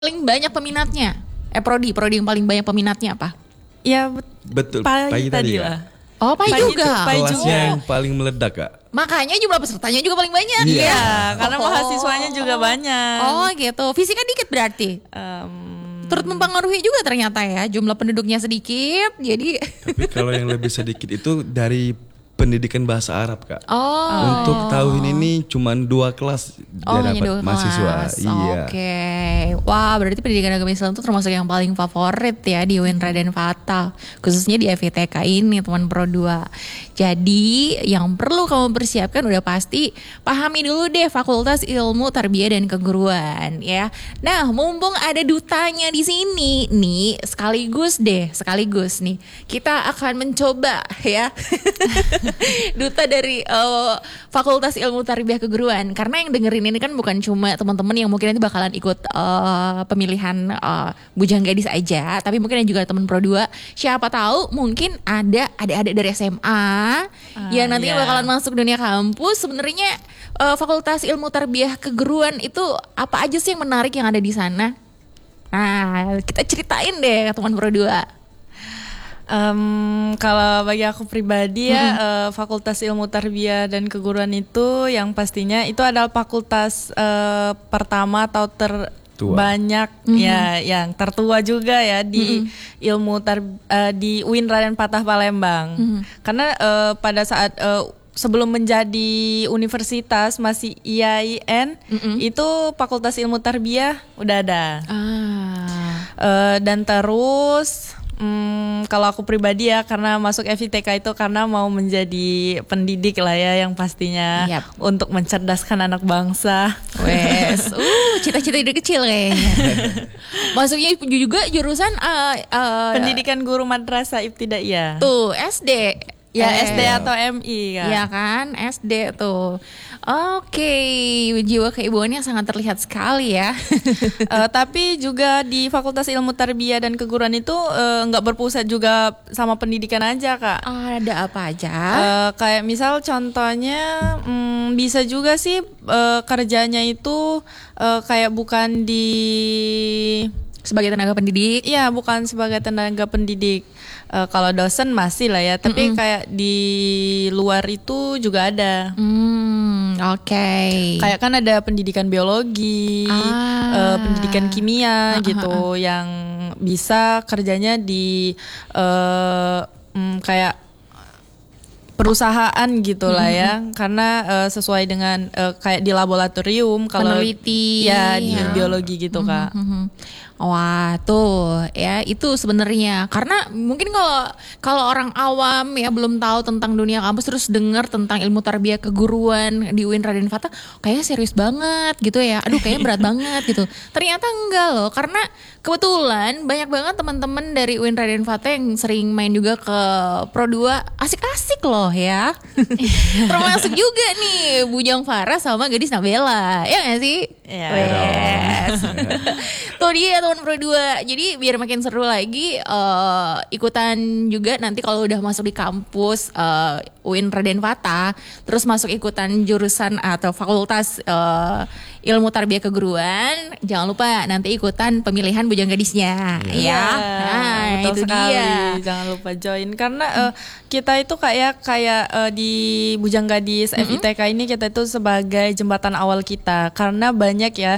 paling banyak peminatnya? Prodi yang paling banyak peminatnya apa? Ya Betul, PAI tadi Kak. lah. Oh, PAI juga. PAI Kelasnya juga. yang paling meledak, Kak. Makanya jumlah pesertanya juga paling banyak. Iya. Ya, karena mahasiswanya juga banyak. Oh gitu. Fisika dikit berarti. Turut mempengaruhi juga ternyata ya, jumlah penduduknya sedikit. Jadi Tapi kalau yang lebih sedikit itu dari pendidikan bahasa Arab, Kak. oh. Untuk tahun ini cuma 2 kelas dia hanya dapat 2 mahasiswa. kelas. Iya. Oke. Wah, berarti pendidikan agama Islam itu termasuk yang paling favorit ya di UIN Raden Fatah. Khususnya di FITK ini, teman Pro 2. Jadi, yang perlu kamu persiapkan udah pasti pahami dulu deh Fakultas Ilmu Tarbiyah dan Keguruan ya. Nah, mumpung ada dutanya di sini nih, sekaligus nih kita akan mencoba ya. Duta dari Fakultas Ilmu Tarbiyah Keguruan. Karena yang dengerin ini kan bukan cuma teman-teman yang mungkin nanti bakalan ikut pemilihan bujang gadis aja, tapi mungkin ada juga teman Pro 2. Siapa tahu mungkin ada adik-adik dari SMA yang nantinya bakalan masuk dunia kampus. Sebenarnya Fakultas Ilmu Tarbiyah Keguruan itu apa aja sih yang menarik yang ada di sana? Nah, kita ceritain deh ke teman Pro 2. Kalau bagi aku pribadi ya, Fakultas Ilmu Tarbiyah dan Keguruan itu yang pastinya itu adalah fakultas pertama atau terbanyak ya, yang tertua juga ya di di UIN Raden Fatah Palembang. Karena pada saat sebelum menjadi universitas masih IAIN, itu Fakultas Ilmu Tarbiyah udah ada. Dan terus kalau aku pribadi ya, karena masuk FITK itu karena mau menjadi pendidik lah ya, yang pastinya untuk mencerdaskan anak bangsa. Wes, cita-cita dari kecil kayaknya. Masuknya juga jurusan pendidikan guru madrasah ibtidaiyah. Tuh, SD. Ya, SD atau MI kan. Iya kan, SD tuh. Oke, jiwa keibuannya sangat terlihat sekali ya. Tapi juga di Fakultas Ilmu Tarbiyah dan Keguruan itu nggak berpusat juga sama pendidikan aja, Kak. Ada apa aja? Kayak misal contohnya bisa juga sih kerjanya itu kayak bukan di sebagai tenaga pendidik? Iya, bukan sebagai tenaga pendidik. Kalau dosen masih lah ya, tapi kayak di luar itu juga ada. Oke. Kayak kan ada pendidikan biologi, pendidikan kimia gitu, yang bisa kerjanya di kayak perusahaan gitulah ya, karena sesuai dengan kayak di laboratorium kalau peneliti ya di biologi gitu, Kak. Wah tuh ya, itu sebenarnya karena mungkin kalau orang awam ya belum tahu tentang dunia kampus, terus dengar tentang ilmu tarbiyah keguruan di UIN Raden Fatah kayaknya serius banget gitu ya, aduh kayaknya berat banget gitu. Ternyata enggak loh, karena kebetulan banyak banget teman-teman dari UIN Raden Fatah yang sering main juga ke Pro 2, asik-asik loh ya. Termasuk juga nih Bujang Farah sama Gadis Nabela, ya nggak sih? Iya. Yes. Tuh dia teman Pro 2. Jadi biar makin seru lagi, ikutan juga nanti kalau udah masuk di kampus UIN Raden Fatah, terus masuk ikutan jurusan atau fakultas ilmu tarbiyah keguruan, jangan lupa nanti ikutan pemilihan bujang gadisnya ya. Nah, betul itu sekali. dia. Jangan lupa join karena kita itu kayak di Bujang Gadis FITK ini kita itu sebagai jembatan awal kita, karena banyak ya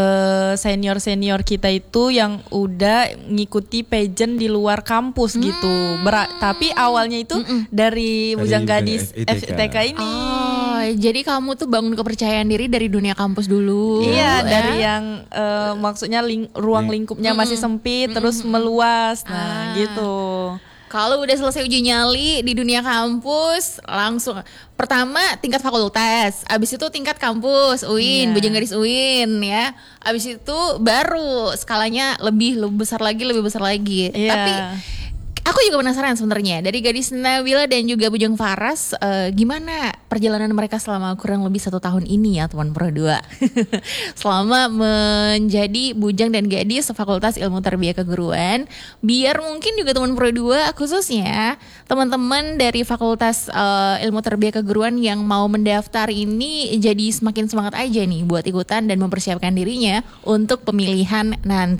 senior kita itu yang udah ngikuti pageant di luar kampus gitu. Tapi awalnya itu dari Bujang Gadis FITK ini. Oh, jadi kamu tuh bangun kepercayaan diri dari dunia kampus dulu. Iya, dari yang maksudnya ruang lingkupnya masih sempit terus meluas. Nah, gitu. Kalau udah selesai uji nyali di dunia kampus, langsung pertama tingkat fakultas, abis itu tingkat kampus UIN, Bujang Gadis UIN ya. Abis itu baru skalanya lebih besar lagi. Iya. Tapi Aku juga penasaran sebenarnya dari Gadis Nabila dan juga Bujang Faras, gimana perjalanan mereka selama kurang lebih 1 tahun ini ya teman Pro 2. Selama menjadi Bujang dan Gadis Fakultas Ilmu Tarbiyah Keguruan, biar mungkin juga teman Pro 2 khususnya teman-teman dari Fakultas Ilmu Tarbiyah Keguruan yang mau mendaftar ini jadi semakin semangat aja nih buat ikutan dan mempersiapkan dirinya untuk pemilihan nanti.